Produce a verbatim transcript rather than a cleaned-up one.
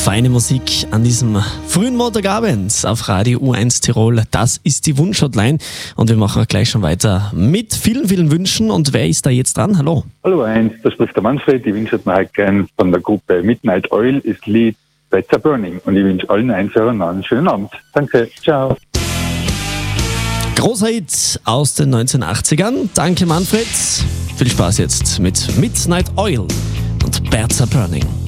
Feine Musik an diesem frühen Montagabend auf Radio U eins Tirol. Das ist die Wunschhotline und wir machen auch gleich schon weiter mit vielen, vielen Wünschen. Und wer ist da jetzt dran? Hallo. Hallo eins, da spricht der Manfred. Ich wünsche mir heute gern von der Gruppe Midnight Oil ist Lied Better Burning und ich wünsche allen Einhörern einen schönen Abend. Danke, ciao. Großer Hit aus den neunzehnhundertachtzigern. Danke Manfred. Viel Spaß jetzt mit Midnight Oil und Better Burning.